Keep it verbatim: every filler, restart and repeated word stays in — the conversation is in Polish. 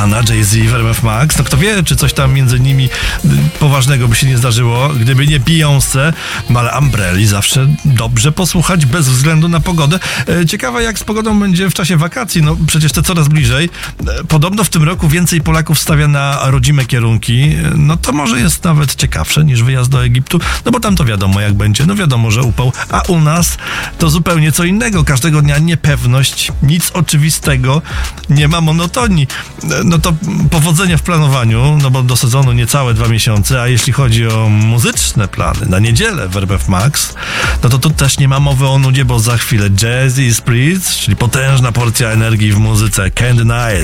Rihanna, Jay-Z w R M F Max. No kto wie, czy coś tam między nimi poważnego by się nie zdarzyło, gdyby nie Beyoncé, no ale Umbrelli zawsze dobrze posłuchać bez względu na pogodę. Ciekawe, jak z pogodą będzie w czasie wakacji, no przecież to coraz bliżej. Podobno w tym roku więcej Polaków stawia na rodzime kierunki, no to może jest nawet ciekawsze niż wyjazd do Egiptu, no bo tam to wiadomo jak będzie, no wiadomo, że upał, a u nas to zupełnie co innego, każdego dnia niepewność, nic oczywistego, nie ma monotonii. No to powodzenia w planowaniu, no bo do sezonu niecałe dwa miesiące, a jeśli chodzi o muzyczne plany na niedzielę w R M F Max, no to tu też nie ma mowy o nudzie, bo za chwilę Jazzy Spritz, czyli potężna porcja energii w muzyce, Candy Night.